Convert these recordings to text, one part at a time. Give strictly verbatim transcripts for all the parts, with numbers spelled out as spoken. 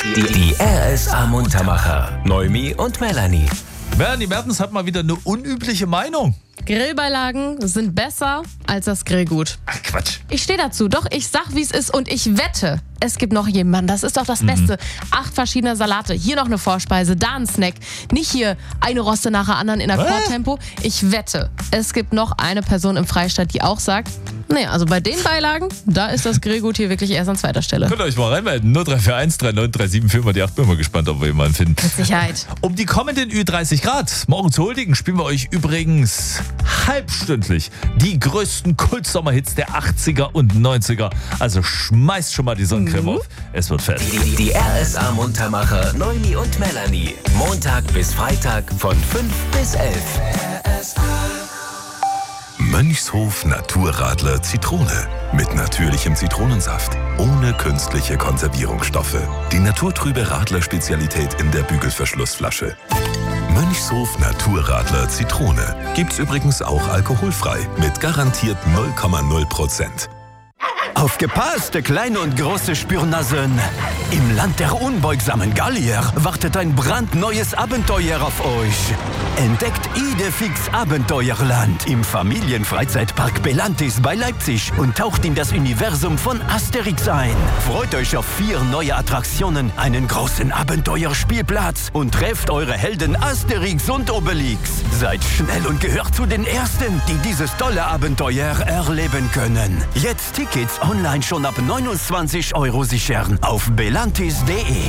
Die, die R S A-Muntermacher. Noemi und Melanie. Melanie Mertens hat mal wieder eine unübliche Meinung. Grillbeilagen sind besser als das Grillgut. Ach Quatsch. Ich stehe dazu. Doch, ich sag, wie es ist und ich wette, es gibt noch jemanden. Das ist doch das Beste. Acht verschiedene Salate, hier noch eine Vorspeise, da ein Snack. Nicht hier eine Roste nach der anderen in Akkordtempo. Ich wette, es gibt noch eine Person im Freistaat, die auch sagt, nee, also bei den Beilagen, da ist das Grillgut hier wirklich erst an zweiter Stelle. Könnt ihr euch mal reinmelden. null drei vier eins drei neun drei sieben vier mal die acht. Bin mal gespannt, ob wir jemanden finden. Mit Sicherheit. Um die kommenden Ü dreißig Grad morgen zu huldigen, spielen wir euch übrigens halbstündlich die größten Kultsommerhits der achtziger und neunziger. Also schmeißt schon mal die Sonnencreme mhm. auf. Es wird fest. Die, die R S A-Muntermacher Noemi und Melanie. Montag bis Freitag von fünf bis elf. R S A. Mönchshof Naturradler Zitrone. Mit natürlichem Zitronensaft. Ohne künstliche Konservierungsstoffe. Die naturtrübe Radler-Spezialität in der Bügelverschlussflasche. Mönchshof Naturradler Zitrone. Gibt's übrigens auch alkoholfrei. Mit garantiert null Komma null Prozent. Aufgepasst, kleine und große Spürnasen. Im Land der unbeugsamen Gallier wartet ein brandneues Abenteuer auf euch. Entdeckt Idefix Abenteuerland im Familienfreizeitpark Belantis bei Leipzig und taucht in das Universum von Asterix ein. Freut euch auf vier neue Attraktionen, einen großen Abenteuerspielplatz und trefft eure Helden Asterix und Obelix. Seid schnell und gehört zu den Ersten, die dieses tolle Abenteuer erleben können. Jetzt Tickets online schon ab neunundzwanzig Euro sichern auf belantis punkt de.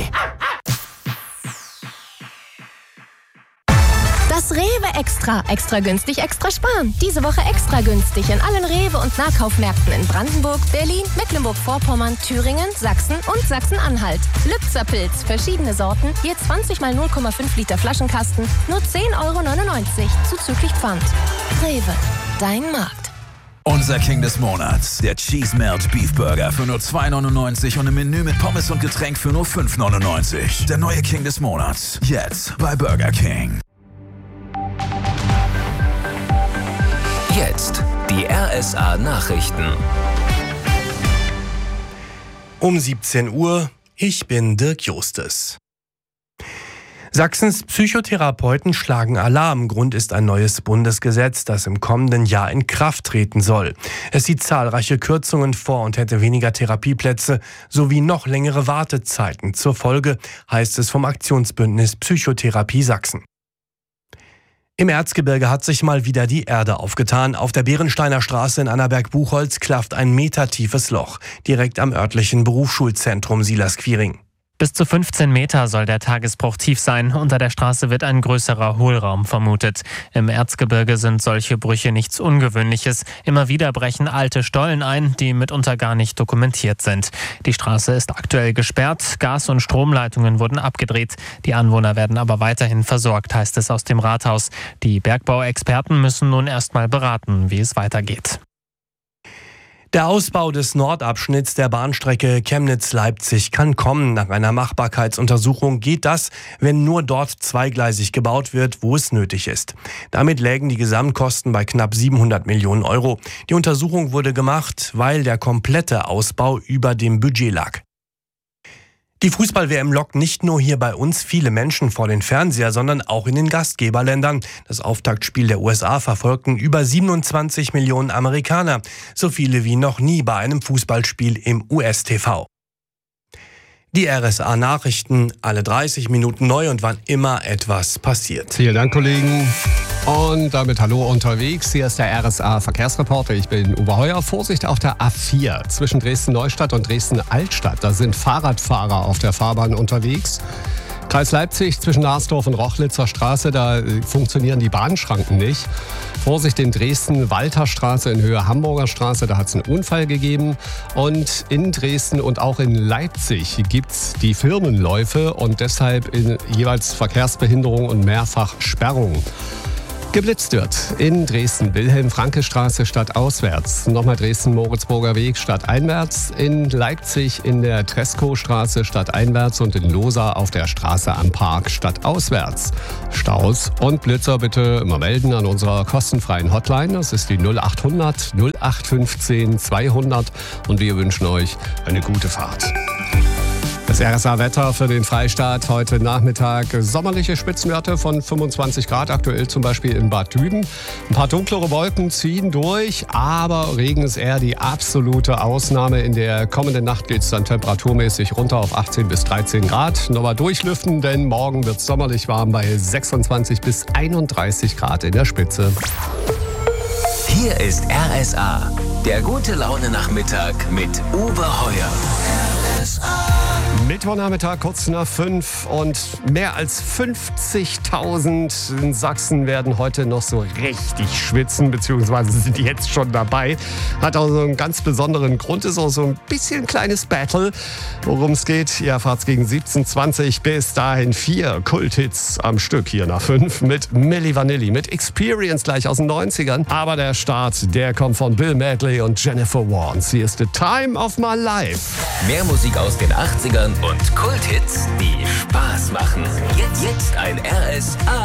Das Rewe Extra. Extra günstig, extra sparen. Diese Woche extra günstig in allen Rewe- und Nahkaufmärkten in Brandenburg, Berlin, Mecklenburg-Vorpommern, Thüringen, Sachsen und Sachsen-Anhalt. Lübzer Pilz, verschiedene Sorten, je zwanzig mal null Komma fünf Liter Flaschenkasten, nur zehn Euro neunundneunzig, zuzüglich Pfand. Rewe, dein Markt. Unser King des Monats, der Cheese Melt Beef Burger für nur zwei neunundneunzig und ein Menü mit Pommes und Getränk für nur fünf neunundneunzig. Der neue King des Monats, jetzt bei Burger King. Jetzt die R S A-Nachrichten. Um siebzehn Uhr, ich bin Dirk Justes. Sachsens Psychotherapeuten schlagen Alarm. Grund ist ein neues Bundesgesetz, das im kommenden Jahr in Kraft treten soll. Es sieht zahlreiche Kürzungen vor und hätte weniger Therapieplätze sowie noch längere Wartezeiten zur Folge, heißt es vom Aktionsbündnis Psychotherapie Sachsen. Im Erzgebirge hat sich mal wieder die Erde aufgetan. Auf der Bärensteiner Straße in Annaberg-Buchholz klafft ein metertiefes Loch, direkt am örtlichen Berufsschulzentrum Silas-Quiring. Bis zu fünfzehn Meter soll der Tagesbruch tief sein. Unter der Straße wird ein größerer Hohlraum vermutet. Im Erzgebirge sind solche Brüche nichts Ungewöhnliches. Immer wieder brechen alte Stollen ein, die mitunter gar nicht dokumentiert sind. Die Straße ist aktuell gesperrt. Gas- und Stromleitungen wurden abgedreht. Die Anwohner werden aber weiterhin versorgt, heißt es aus dem Rathaus. Die Bergbauexperten müssen nun erst mal beraten, wie es weitergeht. Der Ausbau des Nordabschnitts der Bahnstrecke Chemnitz-Leipzig kann kommen. Nach einer Machbarkeitsuntersuchung geht das, wenn nur dort zweigleisig gebaut wird, wo es nötig ist. Damit lägen die Gesamtkosten bei knapp siebenhundert Millionen Euro. Die Untersuchung wurde gemacht, weil der komplette Ausbau über dem Budget lag. Die Fußball-W M lockt nicht nur hier bei uns viele Menschen vor den Fernseher, sondern auch in den Gastgeberländern. Das Auftaktspiel der U S A verfolgten über siebenundzwanzig Millionen Amerikaner. So viele wie noch nie bei einem Fußballspiel im U S-T V. Die R S A-Nachrichten, alle dreißig Minuten neu und wann immer etwas passiert. Vielen Dank, Kollegen. Und damit hallo unterwegs. Hier ist der R S A-Verkehrsreporter. Ich bin Uwe Heuer. Vorsicht auf der A vier zwischen Dresden-Neustadt und Dresden-Altstadt. Da sind Fahrradfahrer auf der Fahrbahn unterwegs. Kreis Leipzig zwischen Narsdorf und Rochlitzer Straße, da funktionieren die Bahnschranken nicht. Vorsicht in Dresden, Walterstraße in Höhe Hamburger Straße, da hat es einen Unfall gegeben. Und in Dresden und auch in Leipzig gibt es die Firmenläufe und deshalb in jeweils Verkehrsbehinderung und Mehrfachsperrung. Geblitzt wird in Dresden Wilhelm-Franke-Straße stadtauswärts, nochmal Dresden-Moritzburger Weg stadteinwärts, in Leipzig in der Tresco-Straße stadteinwärts und in Losa auf der Straße am Park stadtauswärts. Staus und Blitzer bitte immer melden an unserer kostenfreien Hotline, das ist die null achthundert null acht fünfzehn zweihundert und wir wünschen euch eine gute Fahrt. Das R S A-Wetter für den Freistaat heute Nachmittag. Sommerliche Spitzenwerte von fünfundzwanzig Grad, aktuell zum Beispiel in Bad Düben. Ein paar dunklere Wolken ziehen durch, aber Regen ist eher die absolute Ausnahme. In der kommenden Nacht geht es dann temperaturmäßig runter auf achtzehn bis dreizehn Grad. Nochmal durchlüften, denn morgen wird es sommerlich warm bei sechsundzwanzig bis einunddreißig Grad in der Spitze. Hier ist R S A, der gute Laune-Nachmittag mit Uwe Heuer. R S A. Mittwochnachmittag kurz nach fünf und mehr als fünfzigtausend in Sachsen werden heute noch so richtig schwitzen, beziehungsweise sind jetzt schon dabei. Hat auch so einen ganz besonderen Grund, ist auch so ein bisschen ein kleines Battle. Worum es geht, ihr erfahrt es gegen siebzehn Uhr zwanzig. Bis dahin vier Kulthits am Stück hier nach fünf mit Milli Vanilli, mit Experience gleich aus den neunzigern. Aber der Start, der kommt von Bill Medley und Jennifer Warnes. Hier ist The Time of My Life. Mehr Musik aus den achtzigern und Kulthits, die Spaß machen. Jetzt, jetzt ein R S A